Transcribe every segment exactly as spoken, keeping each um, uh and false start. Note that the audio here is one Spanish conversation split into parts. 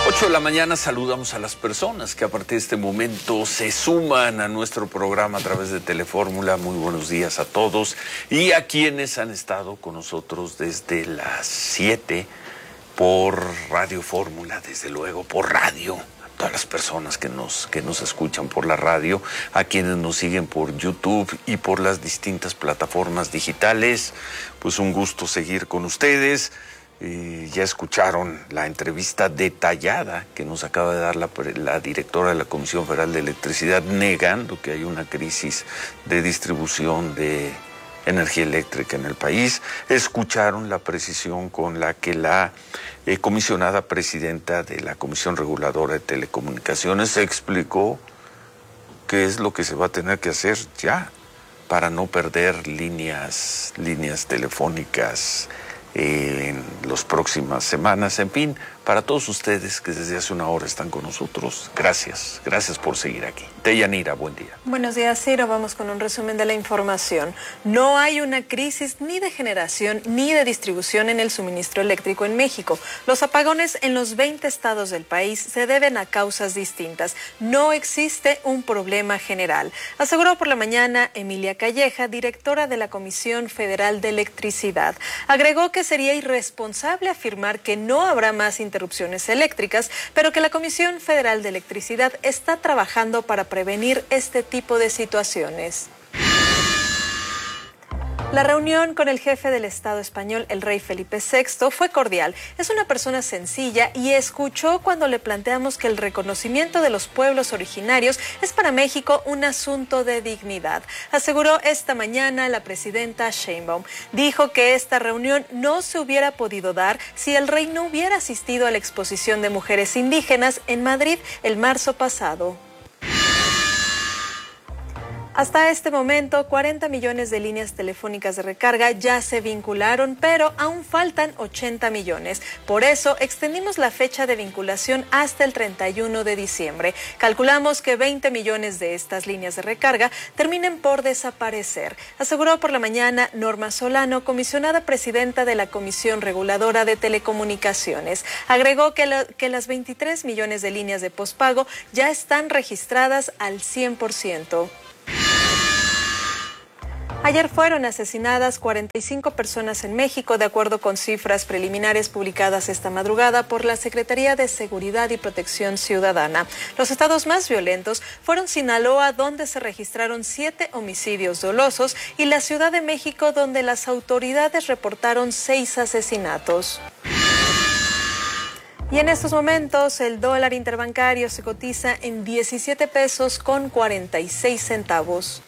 ocho de la mañana saludamos a las personas que a partir de este momento se suman a nuestro programa a través de Telefórmula. Muy buenos días a todos y a quienes han estado con nosotros desde las siete por Radio Fórmula, desde luego por radio. A todas las personas que nos, que nos escuchan por la radio, a quienes nos siguen por YouTube y por las distintas plataformas digitales, pues un gusto seguir con ustedes. Eh, ya escucharon la entrevista detallada que nos acaba de dar la, la directora de la Comisión Federal de Electricidad, negando que hay una crisis de distribución de energía eléctrica en el país. Escucharon la precisión con la que la eh, comisionada presidenta de la Comisión Reguladora de Telecomunicaciones explicó qué es lo que se va a tener que hacer ya para no perder líneas, líneas telefónicas en las próximas semanas. En fin, para todos ustedes que desde hace una hora están con nosotros, gracias, gracias por seguir aquí. Deyanira, buen día. Buenos días, Ciro. Vamos con un resumen de la información. No hay una crisis ni de generación ni de distribución en el suministro eléctrico en México. Los apagones en los veinte estados del país se deben a causas distintas. No existe un problema general, aseguró por la mañana Emilia Calleja, directora de la Comisión Federal de Electricidad. Agregó que sería irresponsable afirmar que no habrá más interrupciones eléctricas, pero que la Comisión Federal de Electricidad está trabajando para prevenir este tipo de situaciones. La reunión con el jefe del Estado español, el rey Felipe sexto, fue cordial. Es una persona sencilla y escuchó cuando le planteamos que el reconocimiento de los pueblos originarios es para México un asunto de dignidad. Aseguró esta mañana la presidenta Sheinbaum. Dijo que esta reunión no se hubiera podido dar si el rey no hubiera asistido a la exposición de mujeres indígenas en Madrid el marzo pasado. Hasta este momento, cuarenta millones de líneas telefónicas de recarga ya se vincularon, pero aún faltan ochenta millones. Por eso, extendimos la fecha de vinculación hasta el treinta y uno de diciembre. Calculamos que veinte millones de estas líneas de recarga terminen por desaparecer, aseguró por la mañana Norma Solano, comisionada presidenta de la Comisión Reguladora de Telecomunicaciones. Agregó que, la, que las veintitrés millones de líneas de pospago ya están registradas al cien por ciento. Ayer fueron asesinadas cuarenta y cinco personas en México, de acuerdo con cifras preliminares publicadas esta madrugada por la Secretaría de Seguridad y Protección Ciudadana. Los estados más violentos fueron Sinaloa, donde se registraron siete homicidios dolosos, y la Ciudad de México, donde las autoridades reportaron seis asesinatos. Y en estos momentos el dólar interbancario se cotiza en diecisiete pesos con cuarenta y seis centavos.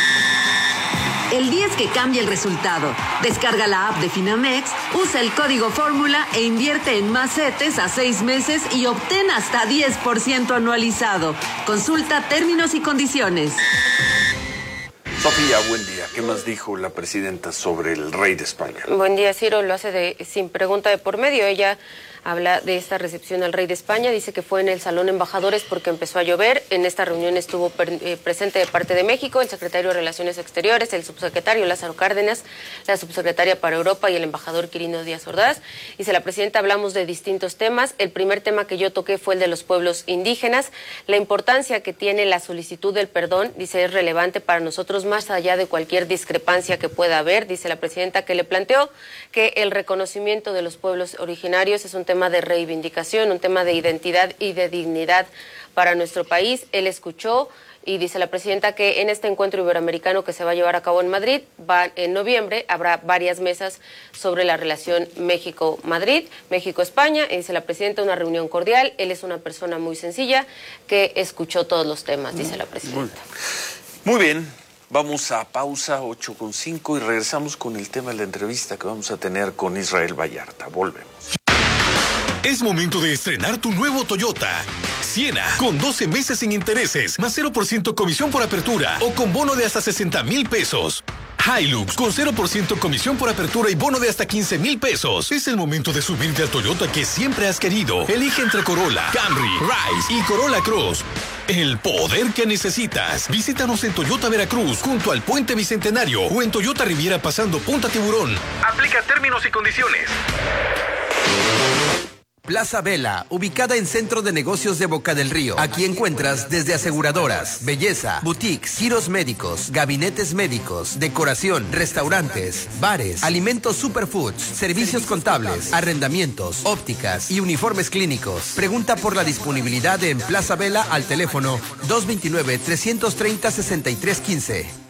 El día es que cambia el resultado. Descarga la app de Finamex, usa el código Fórmula e invierte en más CETES a seis meses y obtén hasta diez por ciento anualizado. Consulta términos y condiciones. Sofía, buen día. ¿Qué más dijo la presidenta sobre el rey de España? Buen día, Ciro. Lo hace de, sin pregunta de por medio. Ella habla de esta recepción al rey de España, dice que fue en el Salón Embajadores porque empezó a llover. En esta reunión estuvo eh, presente de parte de México el secretario de Relaciones Exteriores, el subsecretario Lázaro Cárdenas, la subsecretaria para Europa y el embajador Quirino Díaz Ordaz. Dice la presidenta, hablamos de distintos temas. El primer tema que yo toqué fue el de los pueblos indígenas. La importancia que tiene la solicitud del perdón, dice, es relevante para nosotros más allá de cualquier discrepancia que pueda haber. Dice la presidenta que le planteó que el reconocimiento de los pueblos originarios es un tema de reivindicación, un tema de identidad y de dignidad para nuestro país. Él escuchó y dice la presidenta que en este encuentro iberoamericano que se va a llevar a cabo en Madrid, va en noviembre, habrá varias mesas sobre la relación México-Madrid, México-España. Y dice la presidenta, una reunión cordial. Él es una persona muy sencilla que escuchó todos los temas, dice la presidenta. Muy bien. Vamos a pausa, ocho con cinco, y regresamos con el tema de la entrevista que vamos a tener con Israel Vallarta. Volvemos. Es momento de estrenar tu nuevo Toyota Siena, con doce meses sin intereses, más cero por ciento comisión por apertura o con bono de hasta sesenta mil pesos. Hilux, con cero por ciento comisión por apertura y bono de hasta quince mil pesos. Es el momento de subirte al Toyota que siempre has querido. Elige entre Corolla, Camry, Rise y Corolla Cross. El poder que necesitas. Visítanos en Toyota Veracruz, junto al Puente Bicentenario, o en Toyota Riviera pasando Punta Tiburón. Aplica términos y condiciones. Plaza Vela, ubicada en Centro de Negocios de Boca del Río. Aquí encuentras desde aseguradoras, belleza, boutiques, giros médicos, gabinetes médicos, decoración, restaurantes, bares, alimentos superfoods, servicios contables, arrendamientos, ópticas y uniformes clínicos. Pregunta por la disponibilidad en Plaza Vela al teléfono dos dos nueve, tres tres cero, seis tres uno cinco.